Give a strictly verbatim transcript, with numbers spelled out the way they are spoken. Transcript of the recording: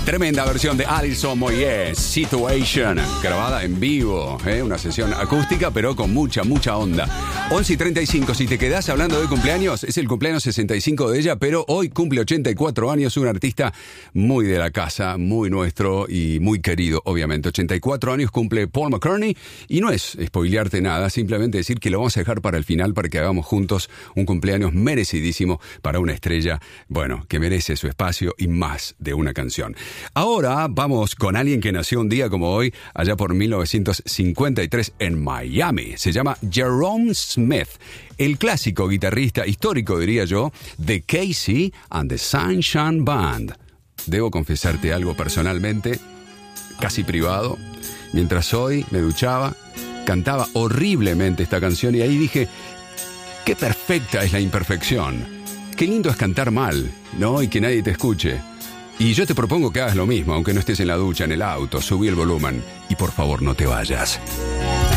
Tremenda versión de Alison Moyet, Situation, grabada en vivo, ¿eh? Una sesión acústica, pero con mucha, mucha onda. once y treinta y cinco, si te quedás hablando de cumpleaños, es el cumpleaños sesenta y cinco de ella, pero hoy cumple ochenta y cuatro años, un artista muy de la casa, muy nuestro y muy querido, obviamente. ochenta y cuatro años cumple Paul McCartney, y no es spoilearte nada, simplemente decir que lo vamos a dejar para el final para que hagamos juntos un cumpleaños merecidísimo para una estrella, bueno, que merece su espacio y más de una canción. Ahora vamos con alguien que nació un día como hoy, allá por mil novecientos cincuenta y tres en Miami. Se llama Jerome Smith, el clásico guitarrista histórico, diría yo, de Casey and the Sunshine Band. Debo confesarte algo personalmente, casi privado. Mientras hoy me duchaba, cantaba horriblemente esta canción y ahí dije, qué perfecta es la imperfección. Qué lindo es cantar mal, ¿no? Y que nadie te escuche. Y yo te propongo que hagas lo mismo, aunque no estés en la ducha, en el auto, subí el volumen y por favor no te vayas.